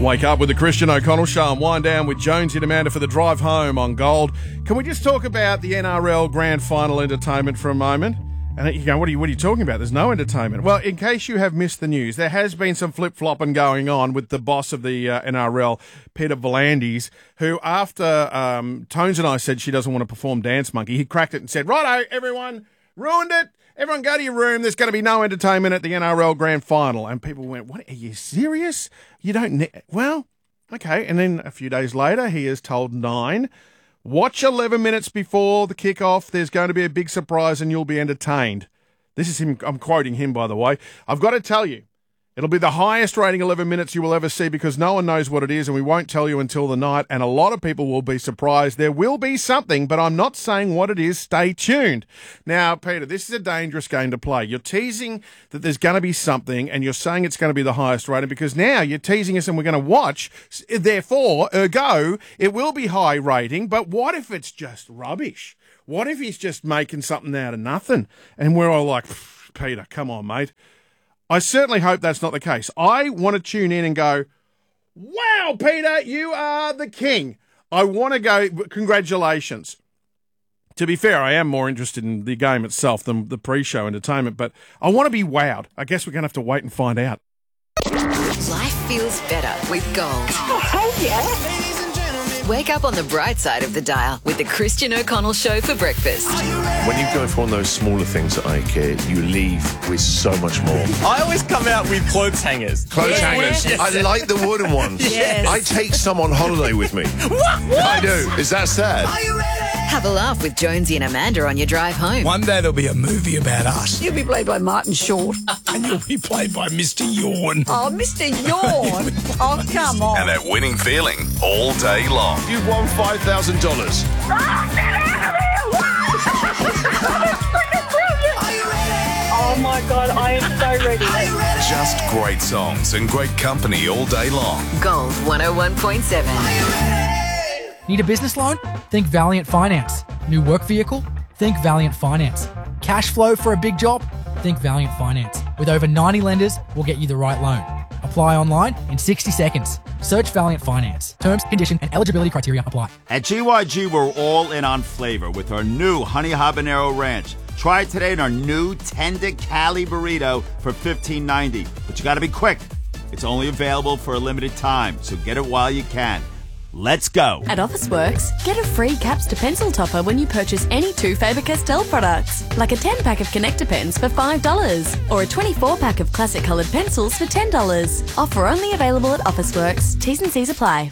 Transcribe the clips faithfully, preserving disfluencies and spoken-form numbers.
Wake up with the Christian O'Connell Show and wind down with Jonesy and Amanda for the drive home on Gold. Can we just talk about the N R L Grand Final entertainment for a moment? And you go, what are you, what are you talking about? There's no entertainment. Well, in case you have missed the news, there has been some flip-flopping going on with the boss of the uh, N R L, Peter V'landys, who after um, Tones and I said she doesn't want to perform Dance Monkey, he cracked it and said, righto, everyone, ruined it. Everyone go to your room. There's going to be no entertainment at the N R L Grand Final. And people went, what, are you serious? You don't ne-? Well, okay. And then a few days later, he has told Nine, watch eleven minutes before the kickoff. There's going to be a big surprise and you'll be entertained. This is him. I'm quoting him, by the way. I've got to tell you, it'll be the highest rating eleven minutes you will ever see because no one knows what it is and we won't tell you until the night. And a lot of people will be surprised. There will be something, but I'm not saying what it is. Stay tuned. Now, Peter, this is a dangerous game to play. You're teasing that there's going to be something and you're saying it's going to be the highest rating because now you're teasing us and we're going to watch. Therefore, ergo, it will be high rating. But what if it's just rubbish? What if he's just making something out of nothing? And we're all like, Peter, come on, mate. I certainly hope that's not the case. I want to tune in and go, wow, Peter, you are the king. I want to go, congratulations. To be fair, I am more interested in the game itself than the pre-show entertainment, but I want to be wowed. I guess we're going to have to wait and find out. Life feels better with Gold. Oh, hell yeah. Wake up on the bright side of the dial with the Christian O'Connell Show for breakfast. When you go for one of those smaller things at IKEA, you leave with so much more. I always come out with clothes hangers. Clothes yes. hangers. Yes. I like the wooden ones. Yes. I take some on holiday with me. What? What? I do. Is that sad? Are you ready? Have a laugh with Jonesy and Amanda on your drive home. One day there'll be a movie about us. You'll be played by Martin Short. And you'll be played by Mister Yawn. Oh, Mister Yawn. Oh, come on. And that winning feeling all day long. You've won five thousand dollars. Oh, my God, I am so ready. Just great songs and great company all day long. Gold one oh one point seven. Need a business loan? Think Valiant Finance. New work vehicle? Think Valiant Finance. Cash flow for a big job? Think Valiant Finance. With over ninety lenders, we'll get you the right loan. Apply online in sixty seconds. Search Valiant Finance. Terms, condition, and eligibility criteria apply. At G Y G, we're all in on flavor with our new Honey Habanero Ranch. Try it today in our new Tender Cali Burrito for fifteen ninety. But you gotta be quick. It's only available for a limited time, so get it while you can. Let's go. At Officeworks, get a free caps to pencil topper when you purchase any two Faber-Castell products, like a ten pack of connector pens for five dollars or a twenty-four pack of classic coloured pencils for ten dollars. Offer only available at Officeworks. T's and C's apply.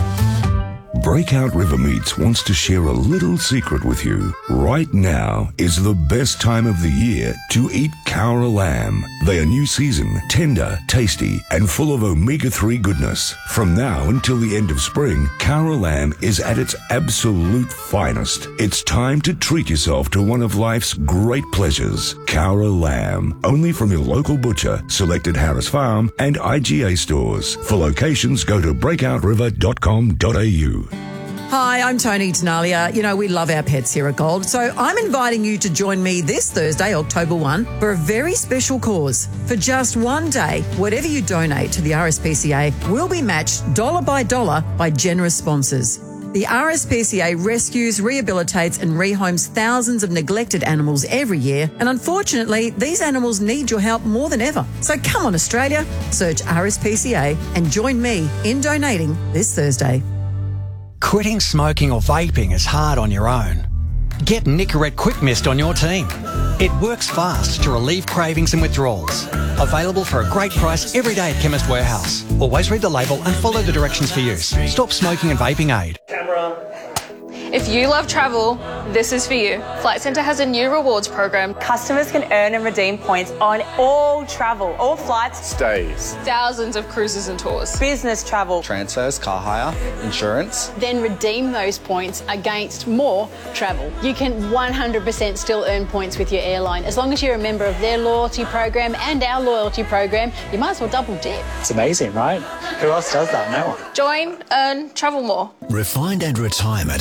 Breakout River Meats wants to share a little secret with you. Right now is the best time of the year to eat Cowra lamb. They are new season, tender, tasty, and full of omega three goodness. From now until the end of spring, Cowra lamb is at its absolute finest. It's time to treat yourself to one of life's great pleasures. Cowra lamb, only from your local butcher, selected Harris Farm and I G A stores. For locations, go to breakout river dot com dot a u. Hi, I'm Tony Tenalia. You know, we love our pets here at Gold, so I'm inviting you to join me this Thursday, October first, for a very special cause. For just one day, whatever you donate to the R S P C A will be matched dollar by dollar by generous sponsors. The R S P C A rescues, rehabilitates and rehomes thousands of neglected animals every year, and unfortunately, these animals need your help more than ever. So come on, Australia, search R S P C A and join me in donating this Thursday. Quitting smoking or vaping is hard on your own. Get Nicorette Quick Mist on your team. It works fast to relieve cravings and withdrawals. Available for a great price every day at Chemist Warehouse. Always read the label and follow the directions for use. Stop smoking and vaping aid. Camera. If you love travel, this is for you. Flight Centre has a new rewards program. Customers can earn and redeem points on all travel, all flights, stays, thousands of cruises and tours, business travel, transfers, car hire, insurance. Then redeem those points against more travel. You can one hundred percent still earn points with your airline. As long as you're a member of their loyalty program and our loyalty program, you might as well double dip. It's amazing, right? Who else does that? No one. Join, earn, travel more. Refined and retirement are two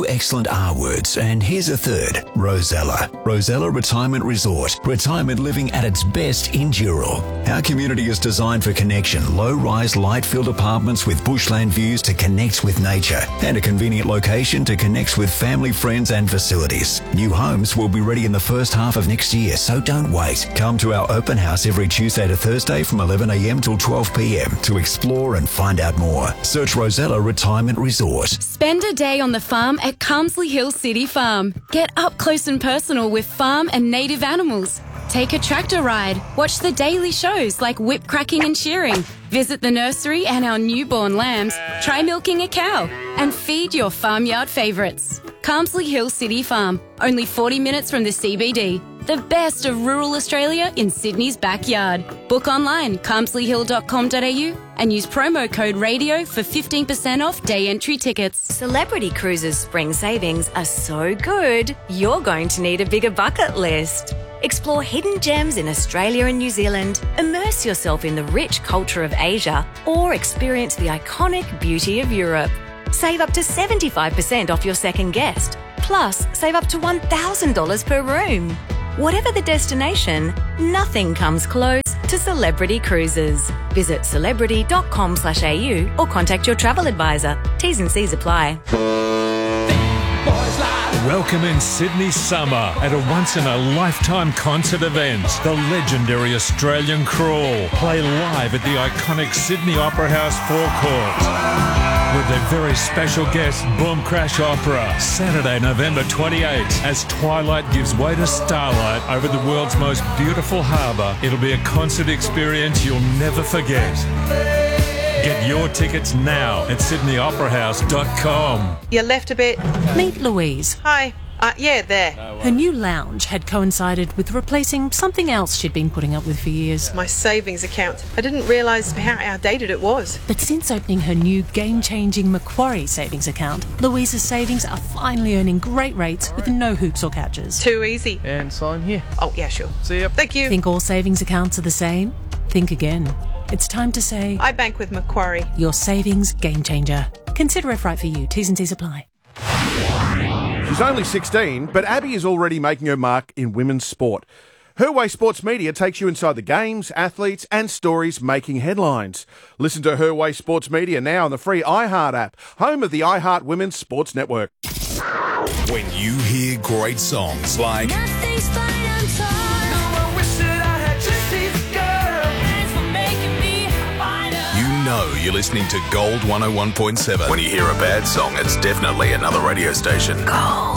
two excellent R words, and here's a third, Rosella. Rosella Retirement Resort. Retirement living at its best in Dural. Our community is designed for connection. Low-rise, light-filled apartments with bushland views to connect with nature, and a convenient location to connect with family, friends and facilities. New homes will be ready in the first half of next year, so don't wait. Come to our open house every Tuesday to Thursday from eleven a m till twelve p m to explore and find out more. Search Rosella Retirement Resort. Spend a day on the farm at Carmsley Hill City Farm. Get up close and personal with farm and native animals. Take a tractor ride. Watch the daily shows like whip cracking and shearing. Visit the nursery and our newborn lambs. Try milking a cow and feed your farmyard favourites. Carmsley Hill City Farm, only forty minutes from the C B D. The best of rural Australia in Sydney's backyard. Book online, carmsley hill dot com dot a u and use promo code RADIO for fifteen percent off day entry tickets. Celebrity Cruises spring savings are so good, you're going to need a bigger bucket list. Explore hidden gems in Australia and New Zealand, immerse yourself in the rich culture of Asia, or experience the iconic beauty of Europe. Save up to seventy-five percent off your second guest. Plus, save up to one thousand dollars per room. Whatever the destination, nothing comes close to Celebrity Cruises. Visit celebrity dot com slash a u or contact your travel advisor. T's and C's apply. Welcome in Sydney summer at a once-in-a-lifetime concert event. The legendary Australian Crawl play live at the iconic Sydney Opera House forecourt with their very special guest, Boom Crash Opera, Saturday, November twenty-eighth, as twilight gives way to starlight over the world's most beautiful harbour. It'll be a concert experience you'll never forget. Get your tickets now at sydney opera house dot com. You left a bit. Meet Louise. Hi. Uh, yeah, there. Her new lounge had coincided with replacing something else she'd been putting up with for years. My savings account. I didn't realise how outdated it was. But since opening her new game-changing Macquarie savings account, Louise's savings are finally earning great rates with no hoops or catches. Too easy. And sign here. Oh, yeah, sure. See ya. Thank you. Think all savings accounts are the same? Think again. It's time to say... I bank with Macquarie. Your savings game changer. Consider if right for you. T's and C's apply. She's only sixteen, but Abby is already making her mark in women's sport. Her Way Sports Media takes you inside the games, athletes and stories making headlines. Listen to Her Way Sports Media now on the free iHeart app, home of the iHeart Women's Sports Network. When you hear great songs like Nothing's fine, I'm torn. You know you're listening to Gold one oh one point seven. When you hear a bad song, it's definitely another radio station. Gold.